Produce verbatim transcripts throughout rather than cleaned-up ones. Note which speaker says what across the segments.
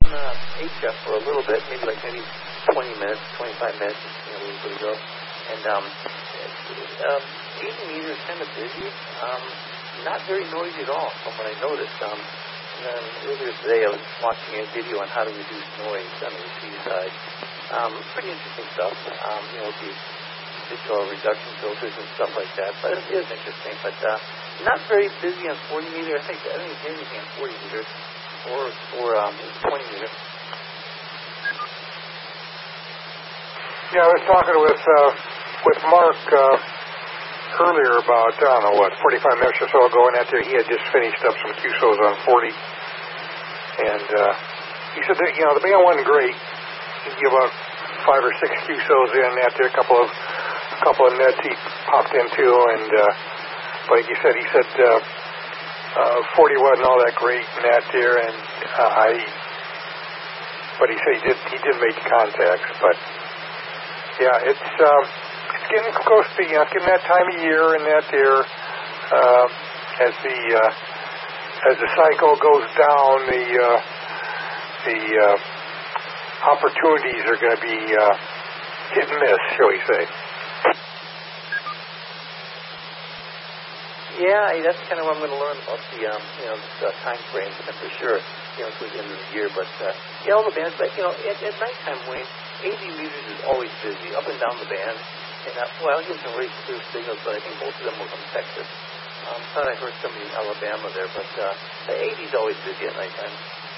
Speaker 1: uh, H F for a little bit, maybe like maybe twenty minutes, twenty-five minutes, you know, a little bit ago. And um, um, eighty meters kind of busy, um, not very noisy at all from what I noticed. Um, and then earlier today I was watching a video on how to reduce noise on the receive side. Um, pretty interesting stuff, um, you know, the digital reduction filters and stuff like that. But it is interesting, but uh, not very busy on forty meters. I think I think anything on forty meters or or um, twenty meters.
Speaker 2: Yeah, I was talking with uh, with Mark uh, earlier about, I don't know what, forty-five minutes or so ago, and after he had just finished up some Q S Os on forty. And uh, he said that, you know, the band wasn't great. He'd give about five or six Q S Os in after a couple of a couple of nets he popped into, and uh, like you said, he said uh, uh, forty wasn't all that great in that there, and uh, I, but he said he did he did make contacts, but. Yeah, it's um, it's getting close to, you know, getting that time of year and that there, uh, as the uh, as the cycle goes down, the uh, the uh, opportunities are going to be uh, hit and miss, shall we say?
Speaker 1: Yeah, that's kind of what I'm going to learn about the um, you know the time frames, for sure. You know, towards the end of the year, but uh, yeah, all the bands, but you know, at, at nighttime, Wayne, eighty meters is always busy, up and down the band. And uh, well, I get some very clear signals, but I think most of them were from Texas. Um, thought I heard somebody in Alabama there, but uh, the eighty is always busy at nighttime.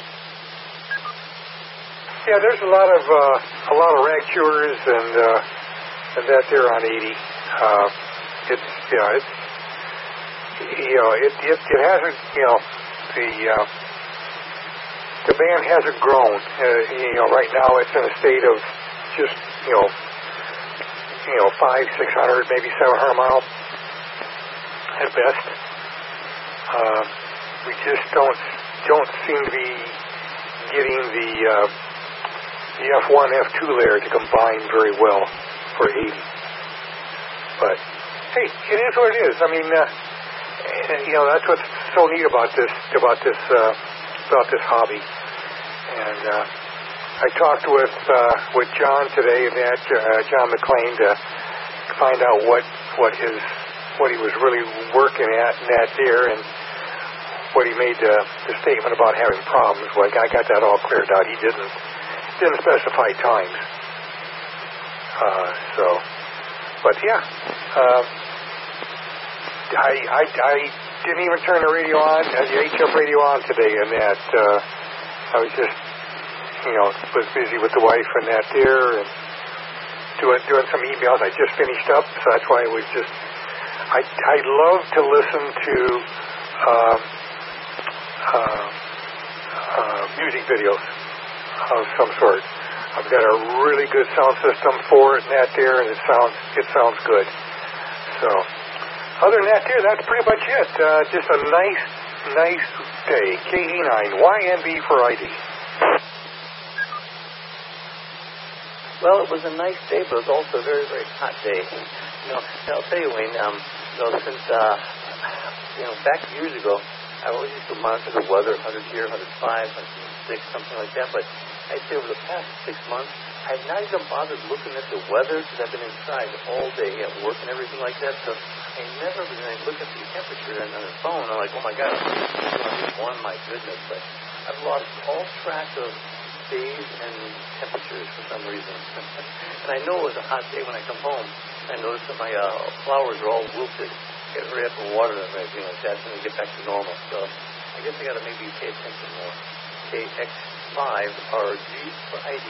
Speaker 2: Yeah, there's a lot of uh, a lot of rag chewers and uh, and that there on eighty. Uh, it's yeah, it's you know, it it, it hasn't, you know, the. Uh, The band hasn't grown. Uh, you know, right now it's in a state of just, you know, you know, five, six hundred, maybe seven hundred miles at best. Uh, we just don't don't seem to be getting the uh, the F one, F two layer to combine very well for eighty. But hey, it is what it is. I mean, uh, you know, that's what's so neat about this about this. Uh, about this hobby. And uh, I talked with uh, with John today, that uh, John McLean, to find out what what his what he was really working at in that there, and what he made the, the statement about having problems. Well, I got that all cleared out. He didn't didn't specify times. Uh, so, but yeah, uh, I I I. didn't even turn the radio on, uh, the H F radio on today, and that uh, I was just, you know, was busy with the wife and that there, and doing doing some emails. I just finished up, so that's why I was just. I I love to listen to uh, uh, uh, music videos of some sort. I've got a really good sound system for it and that there, and it sounds it sounds good. So. Other than that, there, that's pretty much it. Uh, just a nice, nice day. K E nine, Y N B for I D.
Speaker 1: Well, it was a nice day, but it was also a very, very hot day. You know, I'll tell you, Wayne, um, you know, since, uh, you know, back years ago, I always used to monitor the weather, one hundred here, one hundred five, one hundred six, something like that, but I'd say over the past six months, I've not even bothered looking at the weather because I've been inside all day at work and everything like that, so I never, when I look at the temperature and on the phone, I'm like, oh my God, it's one, my goodness, but I've lost all track of days and temperatures for some reason. And I know it was a hot day when I come home. I noticed that my uh, flowers are all wilted. Get ready up for water and everything like that, and they get back to normal. So I guess I got to maybe pay attention more. K X five R G for I D.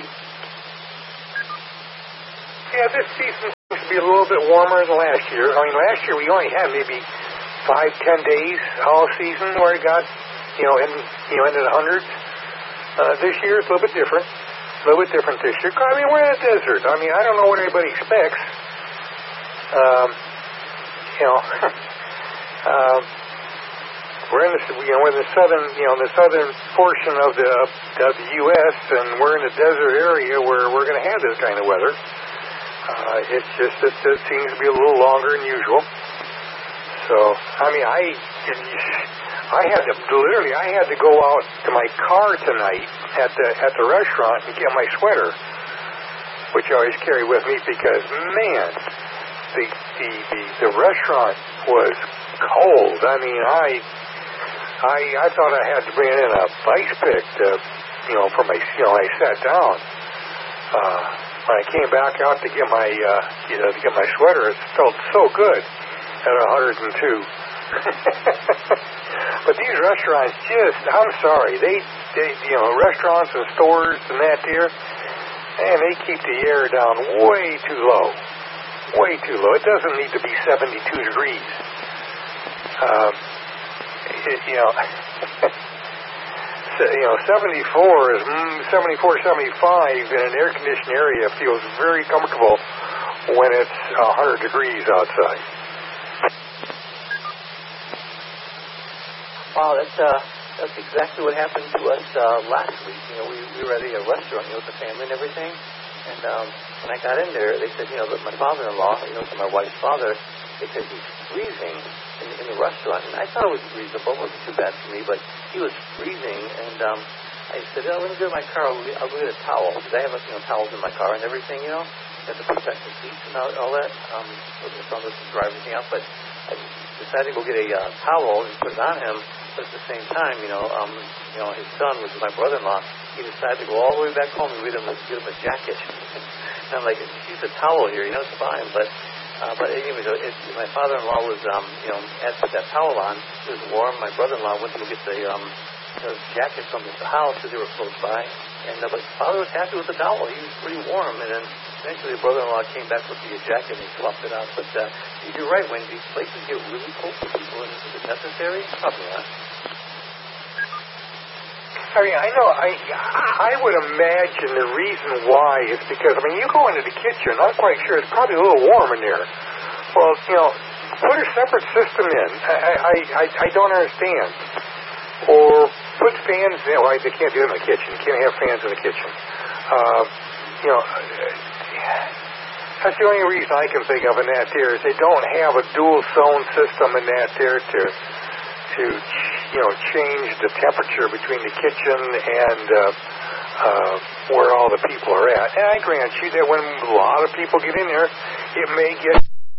Speaker 2: Yeah, this season seems to be a little bit warmer than last year. I mean, last year we only had maybe five, ten days all season where it got, you know, in you know into the hundreds. Uh, this year it's a little bit different. A little bit different this year. I mean, we're in a desert. I mean, I don't know what anybody expects. Um, you know, um, we're in the you know we're in the southern you know the southern portion of the of the U S and we're in the desert area where we're going to have this kind of weather. Uh, it's just that it seems to be a little longer than usual. So, I mean, I I had to literally, I had to go out to my car tonight at the at the restaurant and get my sweater, which I always carry with me because, man, the the the, the restaurant was cold. I mean, I I I thought I had to bring in a ice pick to, you know, for my, you know, I sat down. Uh, when I came back out to get my, uh, you know, to get my sweater, it felt so good at one hundred two. But these restaurants just, I'm sorry, they, they, you know, restaurants and stores and that here, man, they keep the air down way too low. Way too low. It doesn't need to be seventy-two degrees. Um, it, you know, you know, seventy-four is mm, seventy-four, seventy-five in an air-conditioned area feels very comfortable when it's one hundred degrees outside.
Speaker 1: Wow, that's uh, that's exactly what happened to us uh, last week. You know, we, we were at a restaurant, you know, with the family and everything. And um, when I got in there, they said, you know, that my father-in-law, you know, to my wife's father, they said he's freezing in, in the restaurant. And I thought it was reasonable. It wasn't too bad for me, but he was freezing. And um, I said, oh, let me go to my car. I'll, I'll go get a towel. Because I have, you know, towels in my car and everything, you know, to protect the seats and all, all that. Um, so the sun doesn't dry everything out. But I decided to go get a uh, towel and put it on him. But at the same time, you know, um, you know, his son, which is my brother-in-law, he decided to go all the way back home and get him, get him a jacket. And I'm like, use a towel here, you know, it's fine. But, uh, but anyway, it, my father-in-law was, um, you know, had put that towel on. It was warm. My brother-in-law went to go get the, um, the jacket from the house because they were close by. And uh, but father was happy with the towel. He was pretty warm. And then eventually the brother-in-law came back with the jacket and he swapped it out. But uh, you're right, when these places get really cold for people, is it necessary? Probably not.
Speaker 2: I mean, I know, I I would imagine the reason why is because, I mean, you go into the kitchen, I'm quite sure it's probably a little warm in there. Well, you know, put a separate system in. I I, I, I don't understand. Or put fans in. Well, they can't do it in the kitchen. You can't have fans in the kitchen. Uh, you know, that's the only reason I can think of in that there is they don't have a dual zone system in that there to, to you know, change the temperature between the kitchen and uh, uh, where all the people are at. And I grant you that when a lot of people get in there, it may get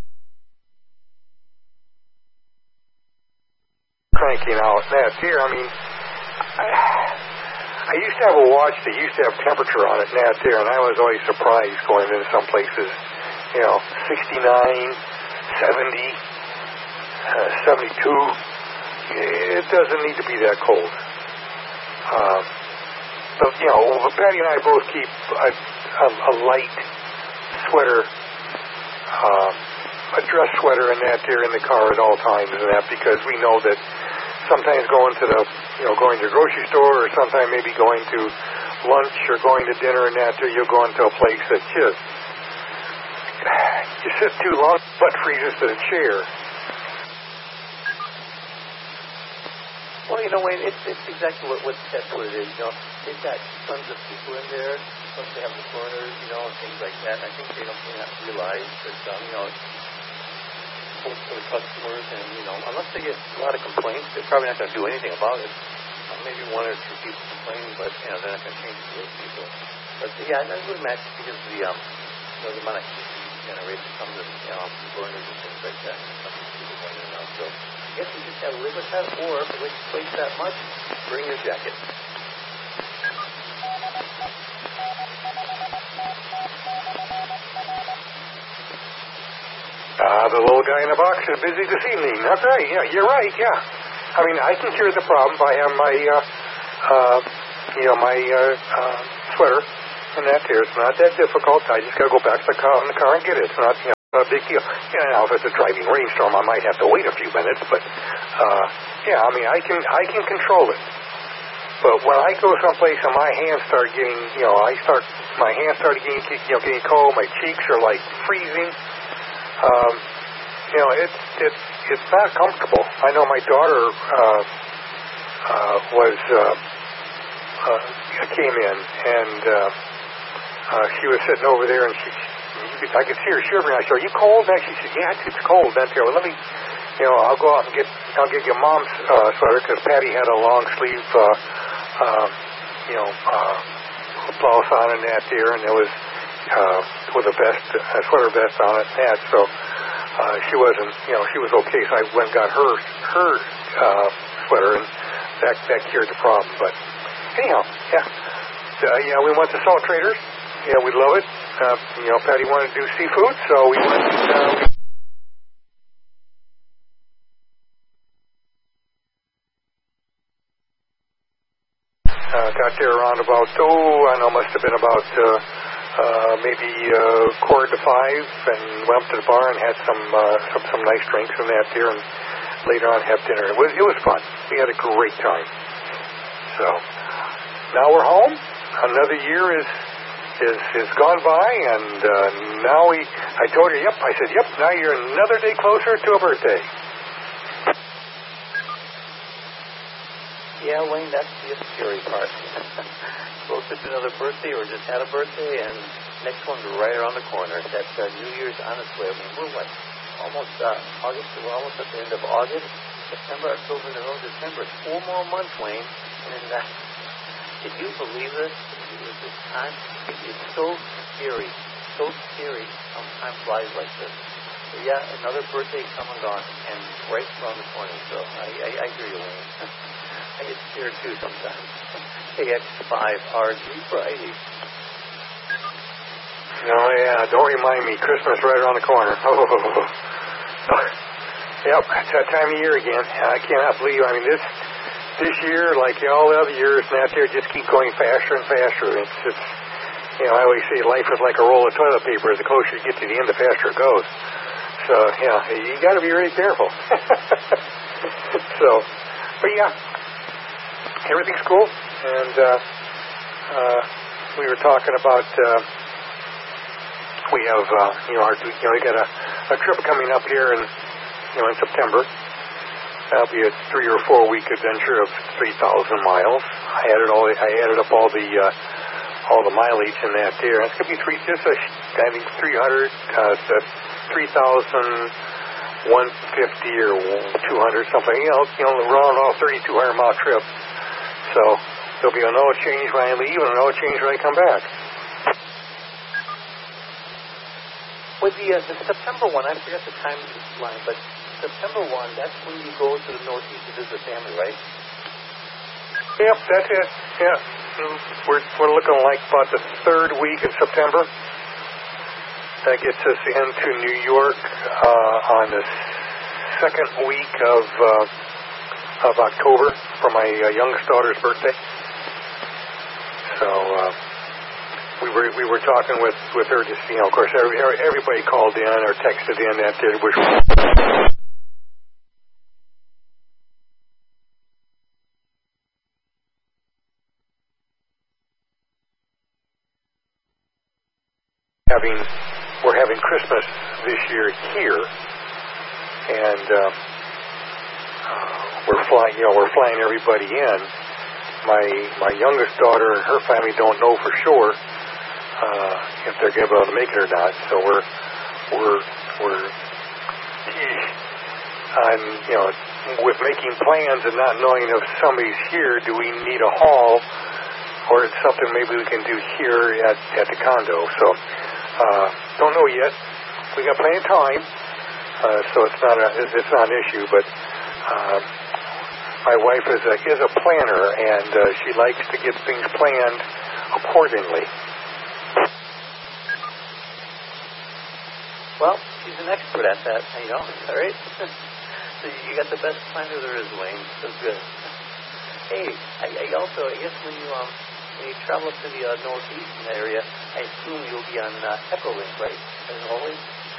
Speaker 2: cranking out. That's here. I mean, I, I used to have a watch that used to have temperature on it, and that's there, and I was always surprised going into some places, you know, sixty-nine, seventy, uh, seventy-two. It doesn't need to be that cold. Uh, but, you know, Patty and I both keep a, a, a light sweater, uh, a dress sweater and that there in the car at all times and that because we know that sometimes going to the, you know, going to the grocery store or sometimes maybe going to lunch or going to dinner and that there, you'll go into a place that just, you sit too long, butt freezes to the chair.
Speaker 1: Well, you know, Wayne, it's, it's exactly what, what that's what it is. You know, they've got tons of people in there. Plus, they have the foreigners, you know, and things like that. And I think they don't may not realize that, um, you know, both for the customers and, you know, unless they get a lot of complaints, they're probably not going to do anything about it. Uh, maybe one or two people complain, but you know, they're not going to change it to those people. But yeah, I would imagine because of the, um, you know, the amount of heat generated from the, you know, foreigners and things like that. And some people going in and out. So I guess you just have to live with that, or if it weighs that much, bring your jacket.
Speaker 2: Uh, the little guy in the box is busy this evening. That's right. Yeah, you're right. Yeah. I mean, I can cure the problem by having my, uh, uh, you know, my uh, uh, sweater and that there. It's not that difficult. I just got to go back to the car in the car and get it. It's not, you know, not a big deal. Yeah, now if it's a driving rainstorm, I might have to wait a few minutes. But uh, yeah, I mean, I can I can control it. But when I go someplace and my hands start getting, you know, I start my hands start getting, you know, getting cold. My cheeks are like freezing. Um, you know, it's it's it's not comfortable. I know my daughter uh, uh, was uh, uh, came in and uh, uh, she was sitting over there and she, I could see her shivering. I said, "Are you cold?" And she said, "Yeah, it's cold." Then well, let me you know, I'll go out and get, I'll get your mom's uh, sweater because Patty had a long sleeve, uh, uh, you know, uh, blouse on and that there, and there was uh, with a vest, a sweater vest on it and that. So uh, she wasn't, you know, she was okay. So I went and got her her uh, sweater, and that that cured the problem. But anyhow, yeah, uh, yeah, we went to Salt Traders. Yeah, we love it. Uh, you know, Patty wanted to do seafood, so we went. Uh, Uh, got there around about, oh, I don't know, must have been about uh, uh, maybe uh, quarter to five, and went up to the bar and had some uh, some, some nice drinks and that there, and later on have dinner. It was it was fun. We had a great time. So now we're home. Another year is is is gone by, and uh, now we. I told her, yep. I said, yep. Now you're another day closer to a birthday.
Speaker 1: Yeah, Wayne, that's the scary part. Closer to another birthday, or just had a birthday, and next one's right around the corner. That's uh, New Year's on its way. I mean, we're what? Almost uh, August. We're almost at the end of August, September, October, November, December. Four more months, Wayne. And uh, can you believe this? This time, it's so scary, so scary. How time flies like this. So yeah, another birthday come and gone, and right around the corner. So I, I, I hear you, Wayne. I get scared too sometimes. K X five R G Friday.
Speaker 2: Oh yeah, don't remind me. Christmas right around the corner. Oh, yep, it's that time of year again. I cannot believe. I mean, this this year, like all the other years, and that there just keep going faster and faster. It's it's you know, I always say life is like a roll of toilet paper. The closer you get to the end, the faster it goes. So yeah, you got to be really careful. So, but yeah. Everything's cool, and uh, uh, we were talking about uh, we have uh, you know our you know we got a, a trip coming up here in you know in September. That'll be a three or four week adventure of three thousand miles. I added all the, I added up all the uh, all the mileage in that there. It's gonna be three just a, I think three hundred uh, three thousand one fifty or two hundred something. You know you know around all thirty two hundred mile trip. So there'll be an oil change when I leave and an oil change when I come back.
Speaker 1: With the, uh, the September one, I forget the timeline, but September one, that's when you go to the Northeast to visit family, right?
Speaker 2: Yep, that's it. Yeah, we're we're looking like about the third week in September. That gets us into New York uh, on the second week of. Uh, of October for my uh, youngest daughter's birthday. So uh, we were we were talking with, with her just, you know, of course, every, everybody called in or texted in that did, which having, we're having Christmas this year here, and uh, We're flying, you know, we're flying everybody in. My my youngest daughter and her family don't know for sure uh, if they're going to be able to make it or not. So we're we're we're on, you know, with making plans and not knowing if somebody's here. Do we need a hall, or it's something maybe we can do here at at the condo? So uh, don't know yet. We got plenty of time, uh, so it's not a it's not an issue, but. Uh, My wife is a is a planner, and uh, she likes to get things planned accordingly.
Speaker 1: Well, she's an expert at that, you know, all right? So you got the best planner there is, Wayne. So good. Hey, I, I also, I guess when you um when you travel to the uh, northeastern area, I assume you'll be on uh, Echolink, right? As always.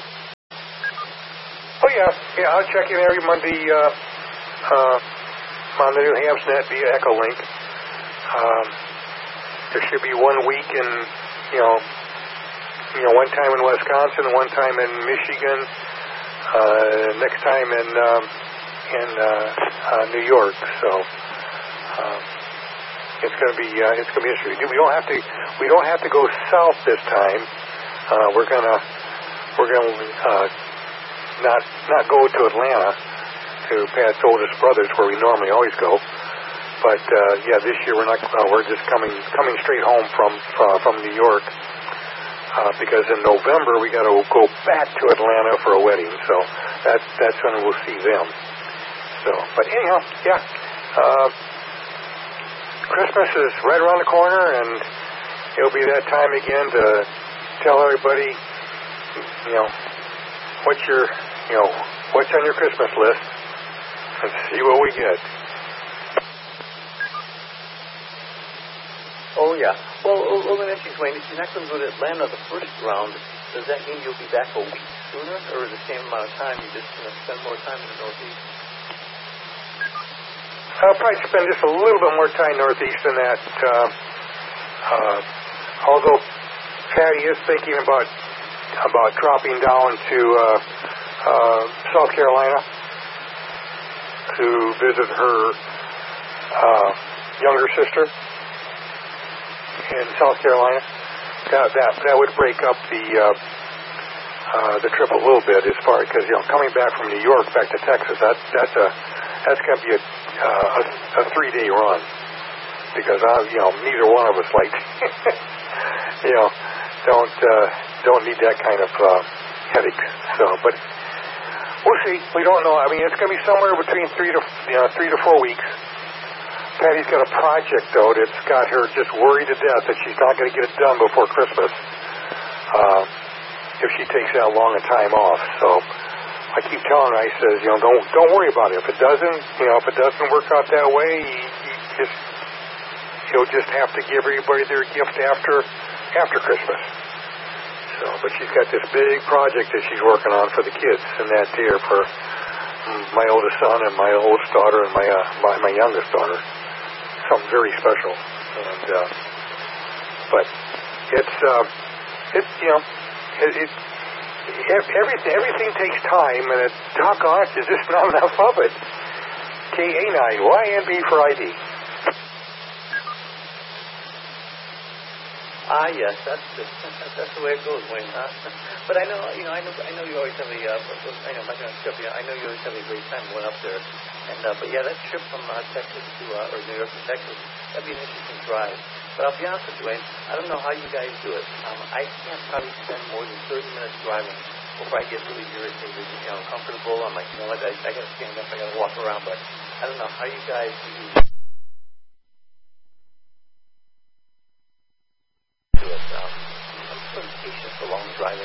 Speaker 2: Oh yeah, yeah. I'll check in every Monday. Uh, uh, on the New Hampshire via Echolink. Um, there should be one week in, you know, you know, one time in Wisconsin, one time in Michigan, uh, next time in um, in uh, uh, New York. So um, it's going to be uh, it's going to be interesting. We don't have to we don't have to go south this time. Uh, we're gonna we're gonna uh, not not go to Atlanta. to Pat's oldest brothers, where we normally always go. But uh, yeah, this year we're not. Uh, we're just coming coming straight home from uh, from New York uh, because in November we got to go back to Atlanta for a wedding. So that's that's when we'll see them. So, but anyhow, yeah, uh, Christmas is right around the corner, and it'll be that time again to tell everybody, you know, what's your, you know, what's on your Christmas list, and see what we get.
Speaker 1: Oh, yeah. Well, well, let me ask you, Wayne, if you're not going to go to Atlanta the first round, does that mean you'll be back a week sooner, or the same amount of time? You're just going to spend more time in the Northeast?
Speaker 2: I'll probably spend just a little bit more time Northeast than that. Uh, uh, although Patty is thinking about about dropping down to uh, uh, South Carolina to visit her uh, younger sister in South Carolina. That that that would break up the uh, uh, the trip a little bit, as far because you know coming back from New York back to Texas, that that's a that's going to be a uh, a, a three day run, because I you know neither one of us like you know don't uh, don't need that kind of uh, headache. So, but we'll see. We don't know. I mean, it's going to be somewhere between three to you know three to four weeks. Patty's got a project, though, that's got her just worried to death that she's not going to get it done before Christmas uh, if she takes that long a time off. So I keep telling her, I says, you know, don't don't worry about it. If it doesn't, you know, if it doesn't work out that way, you, you just you'll just have to give everybody their gift after after Christmas. So, but she's got this big project that she's working on for the kids and that dear for my oldest son and my oldest daughter and my uh, my, my youngest daughter. Something very special, and uh, but it's uh, it you know it, it everything everything takes time, and it doggone there's just not enough of it. K A nine Y N B for I D.
Speaker 1: Ah, yes, that's the, that's the way it goes, Wayne. Huh? But I know, you know, I know, I know you always have a, uh, I know, my name is Jeff, I know you always have a great time going up there. And uh, but yeah, that trip from uh, Texas to uh, or New York to Texas, that'd be an interesting drive. But I'll be honest with you, Wayne, I don't know how you guys do it. Um, I can't probably spend more than thirty minutes driving before I get really irritated, you know, uncomfortable. I'm like, you know what, I, I got to stand up, I got to walk around. But I don't know how you guys do. Long driving.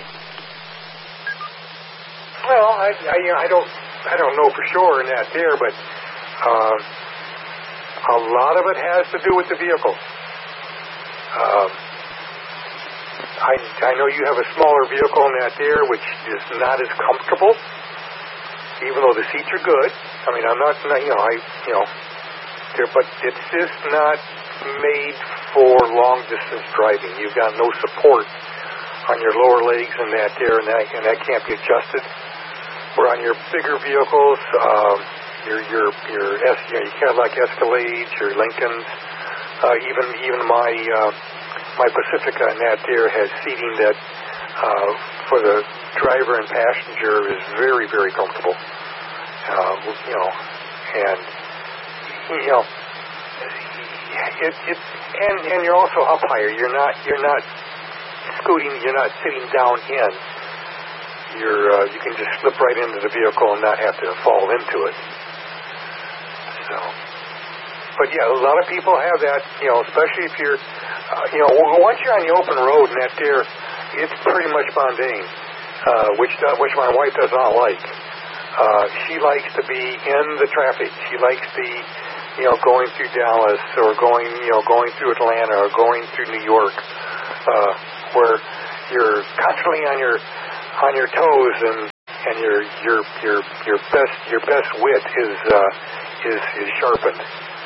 Speaker 2: Well, I, I, you know, I don't, I don't know for sure in that there, but uh, a lot of it has to do with the vehicle. Um, I, I know you have a smaller vehicle in that there, which is not as comfortable, even though the seats are good. I mean, I'm not, you know, I, you know, but it's just not made for long distance driving. You've got no support on your lower legs and that there, and that, and that can't be adjusted. Where on your bigger vehicles, um, your your your S, you know, your Cadillac Escalades, your Lincolns, uh, even even my uh, my Pacifica and that there has seating that uh, for the driver and passenger is very very comfortable. Uh, you know, and you know, it it and and you're also up higher. You're not you're not. Scooting, you're not sitting down in. You're uh, you can just slip right into the vehicle and not have to fall into it. So, but yeah, a lot of people have that. You know, especially if you're, uh, you know, once you're on the open road and that there, it's pretty much mundane, uh, which uh, which my wife does not like. Uh, she likes to be in the traffic. She likes the, you know, going through Dallas or going, you know, going through Atlanta or going through New York. Uh, where you're constantly on your on your toes and and your your your your best your best wit is uh, is is sharpened.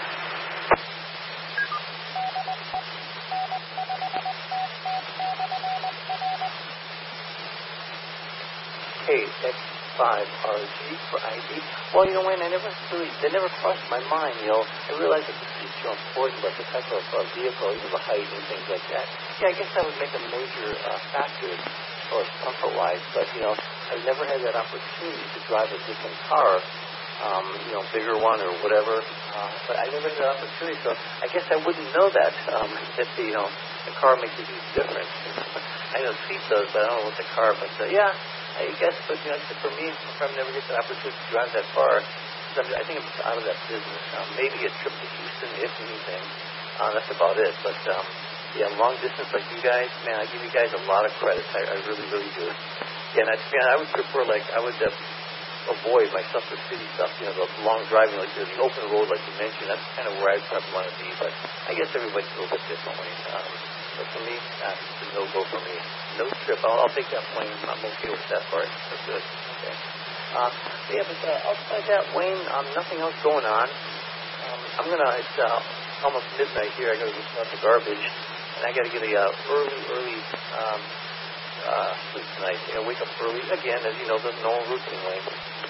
Speaker 1: K X five R G for I D. Well, you know, Wayne, I never really, they never crossed my mind, you know. I realize that the seats are important, but the type of uh, vehicle, you know, the height and things like that. Yeah, I guess that would make a major uh, factor as far as comfort-wise, but, you know, I've never had that opportunity to drive a different car um, you know, bigger one or whatever. Uh, but I never had the opportunity, so I guess I wouldn't know that, um, that the, you know, the car makes a huge difference. I know seat does, but I don't know what the car, but uh, yeah, I guess, but you know, for me, if I never get the opportunity to drive that far, I think I'm out of that business. Um, maybe a trip to Houston, if anything. Uh, that's about it. But um, yeah, long distance like you guys, man, I give you guys a lot of credit. I, I really, really do. Yeah, and I, man, I would prefer like I would uh, avoid my Suffolk City stuff. You know, the long driving, like the open road, like you mentioned. That's kind of where I probably want to be. But I guess everybody's a little bit differently. Um, but for me, uh, it's a no go for me. No trip. I'll, I'll take that plane. I'm okay with that part. That's good. Okay. Uh, yeah, but uh, outside that, Wayne, um, nothing else going on. Um, I'm gonna. It's uh, almost midnight here. I gotta get out the garbage, and I gotta get a uh, early, early um, uh, sleep tonight. You know, wake up early again, as you know, the normal routine, Wayne.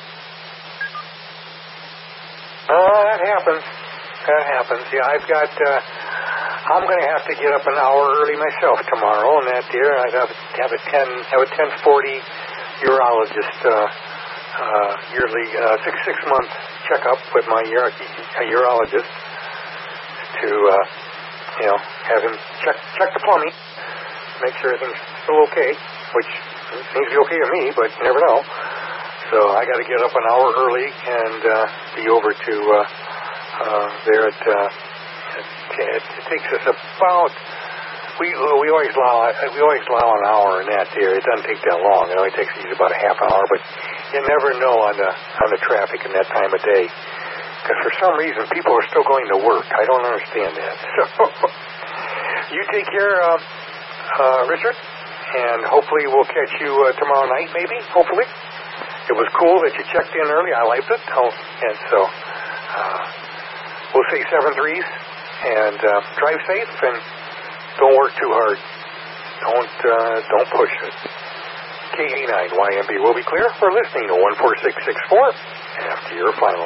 Speaker 2: Uh, that happens. That happens. Yeah, I've got. Uh, I'm gonna have to get up an hour early myself tomorrow, and that dear, I have have a ten, have a ten forty urologist. Uh, Uh, yearly uh, six six month checkup with my uro- uh, urologist to uh, you know have him check check the plumbing, make sure everything's still okay, which seems to be okay to me, but you never know. So I got to get up an hour early and uh, be over to uh, uh, there at. Uh, it, it takes us about. We we always allow we always allow an hour in that there. It doesn't take that long. It only takes usually about a half hour, but you never know on the on the traffic in that time of day. Because for some reason people are still going to work. I don't understand that. So you take care, uh, uh, Richard, and hopefully we'll catch you uh, tomorrow night. Maybe, hopefully. It was cool that you checked in early. I liked it. Oh, and so uh, we'll say seven threes and uh, drive safe and. Don't work too hard. Don't uh, don't push it. K A nine Y M B will be clear for listening to one four six six four after your final.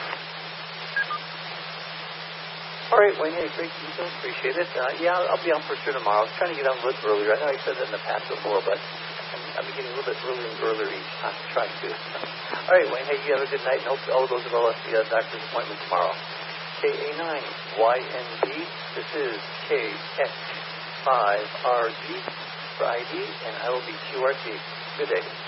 Speaker 1: All right, Wayne, hey, great details. Appreciate it. Uh, yeah, I'll, I'll be on for sure tomorrow. I was trying to get on a little earlier. I know I said that in the past before, but I'm, I'm getting a little bit earlier and earlier each time. Trying to. All right, Wayne, hey, you have a good night, and hope all goes well at the uh, doctor's appointment tomorrow. K A nine Y N B. This is K X five R G for I D, and I will be Q R T. Good day.